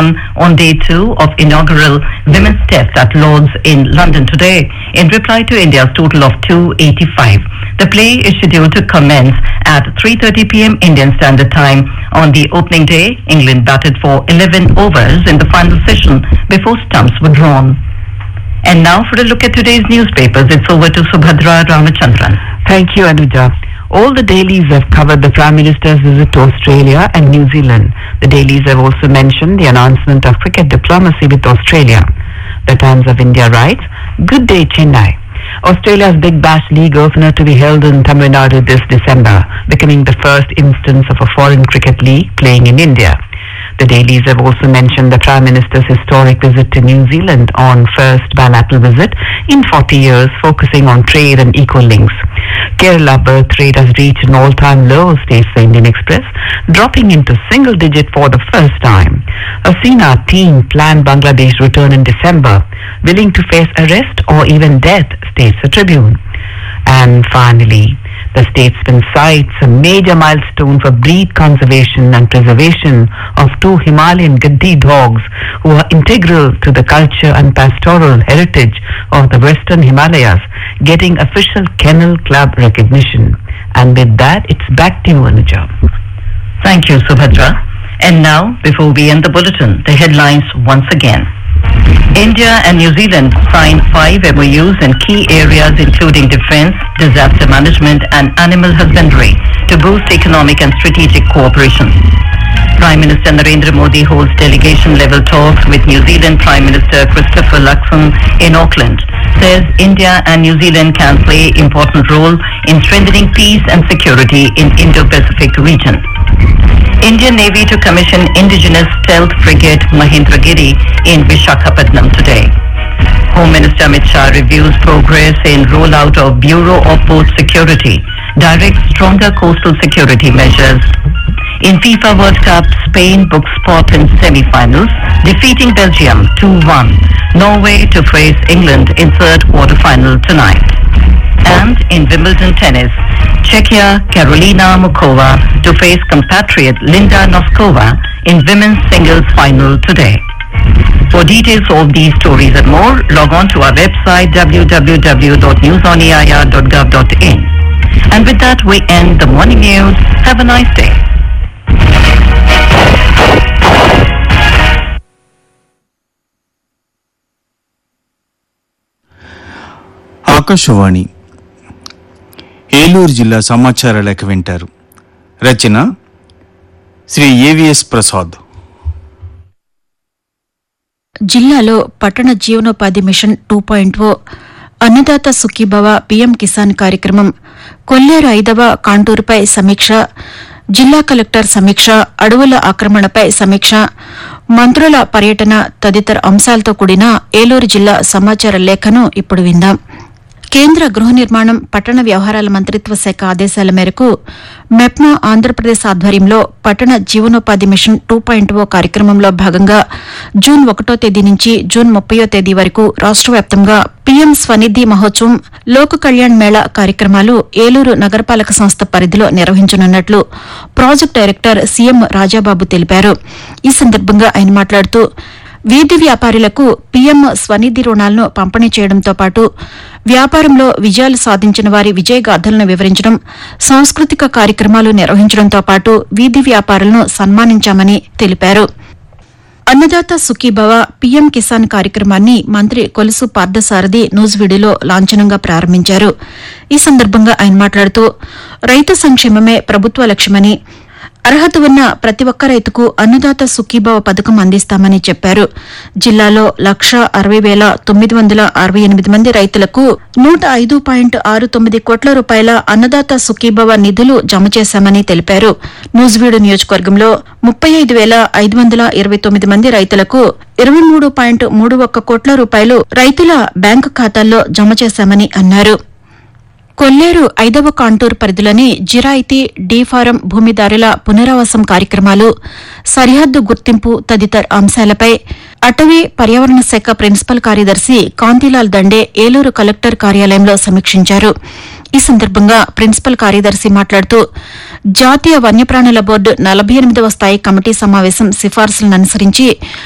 begun on day 2 of inaugural Women's Test at Lord's in London today, in reply to India's total of 285. The play is scheduled to commence at 3:30 p.m. Indian Standard Time. On the opening day, England batted for 11 overs in the final session before stumps were drawn. And now for a look at today's newspapers, it's over to Subhadra Ramachandran. Thank you, Anuja. All the dailies have covered the Prime Minister's visit to Australia and New Zealand. The dailies have also mentioned the announcement of cricket diplomacy with Australia. The Times of India writes, "Good day, Chennai. Australia's Big Bash League opener to be held in Tamil Nadu this December, becoming the first instance of a foreign cricket league playing in India." The dailies have also mentioned the Prime Minister's historic visit to New Zealand on first bilateral visit in 40 years, focusing on trade and eco-links. Kerala birth rate has reached an all-time low, states the Indian Express, dropping into single digit for the first time. Hasina team planned Bangladesh return in December, willing to face arrest or even death, states the Tribune. And finally, the statesman cites a major milestone for breed conservation and preservation of 2 Himalayan Gaddi dogs who are integral to the culture and pastoral heritage of the Western Himalayas, getting official Kennel Club recognition. And with that, it's back to you, Anuja. Thank you, Subhadra. And now, before we end the bulletin, the headlines once again. India and New Zealand signed 5 MOUs in key areas including defense, disaster management and animal husbandry to boost economic and strategic cooperation. Prime Minister Narendra Modi holds delegation-level talks with New Zealand Prime Minister Christopher Luxon in Auckland, says India and New Zealand can play important role in strengthening peace and security in Indo-Pacific region. Indian Navy to commission indigenous stealth frigate Mahendragiri in Visakhapatnam today. Home Minister Amit Shah reviews progress in rollout of Bureau of Port Security, directs stronger coastal security measures. In FIFA World Cup, Spain books spot in semi-finals, defeating Belgium 2-1. Norway to face England in third quarter-final tonight. And in Wimbledon tennis, Czechia Karolina Mukova to face compatriot Linda Noskova in women's singles final today. For details of these stories and more, log on to our website www.newsoneir.gov.in. And with that, we end the morning news. Have a nice day. Akashvani Eluru జిల్లా సమాచార లేఖ వింటారు. రచన Shri AVS Prasad. జిల్లాలో పట్టణ జీవనోపాధి machine 2.0 Annadata Sukhibhava PM Kisan కార్యక్రమం, కొల్లేరు 5వ కాంటూరుపై సమీక్ష, జిల్లా కలెక్టర్ సమీక్ష, అడవుల ఆక్రమణపై సమీక్ష, మంత్రుల పర్యటన తదితర అంశాలతో కూడిన ఏలూరు జిల్లా సమాచార లేఖను ఇప్పుడు విందాం. కేంద్ర గృహ నిర్మాణం, పట్టణ వ్యవహారాల మంత్రిత్వ శాఖ ఆదేశాల మేరకు మెప్మా ఆంధ్రప్రదేశ్ ఆధ్వర్యంలో పట్టణ జీవనోపాధి మిషన్ 2.0 కార్యక్రమంలో భాగంగా జూన్ 1వ తేదీ నుంచి జూన్ 30వ తేదీ వరకు రాష్ట్ర వ్యాప్తంగా పీఎం స్వనిధి మహోత్సవం, లోక్ కళ్యాణ్ మేళా కార్యక్రమాలు ఏలూరు నగరపాలక సంస్థ పరిధిలో నిర్వహించనున్నట్లు ప్రాజెక్టు డైరెక్టర్ సీఎం రాజాబాబు తెలిపారు. ఈ సందర్భంగా ఆయన మాట్లాడుతూ, వీధి వ్యాపారులకు పీఎం స్వనిధి రుణాలను పంపిణీ చేయడంతో పాటు వ్యాపారంలో విజయాలు సాధించిన వారి విజయగాథలను వివరించడం, సాంస్కృతిక కార్యక్రమాలు నిర్వహించడంతో పాటు వీధి వ్యాపారులను సన్మానించామని తెలిపారు. అన్నదాత సుఖీభవ పీఎం కిసాన్ కార్యక్రమాన్ని మంత్రి కొలుసు పార్థసారథి నూజివీడులో లాంఛనంగా ప్రారంభించారు. ఈ సందర్భంగా ఆయన మాట్లాడుతూ, రైతు సంక్షేమమే ప్రభుత్వ లక్ష్యమని, అర్హత ఉన్న ప్రతి ఒక్క రైతుకు అన్నదాత సుఖీభవ పథకం అందిస్తామని చెప్పారు. జిల్లాలో 1,60,968 మంది రైతులకు 105.69 కోట్ల రూపాయల అన్నదాత సుఖీభవ నిధులు జమ చేశామని తెలిపారు. నూజివీడు నియోజకవర్గంలో 35,529 మంది రైతులకు 23.31 కోట్ల రూపాయలు రైతుల బ్యాంకు ఖాతాల్లో జమ చేశామని అన్నారు. కొల్లేరు 5వ కాంటూర్ పరిధిలోని జిరాయితీ, డీఫారం భూమిదారుల పునరావాసం కార్యక్రమాలు, సరిహద్దు గుర్తింపు తదితర అంశాలపై అటవీ పర్యావరణ శాఖ ప్రిన్సిపల్ కార్యదర్శి కాంతిలాల్ దండే ఏలూరు కలెక్టర్ కార్యాలయంలో సమీక్షించారు. ఈ సందర్భంగా ప్రిన్సిపల్ కార్యదర్శి మాట్లాడుతూ, జాతీయ వన్యప్రాణుల బోర్డు 48వ స్థాయి కమిటీ సమావేశం సిఫార్సులను అనుసరించి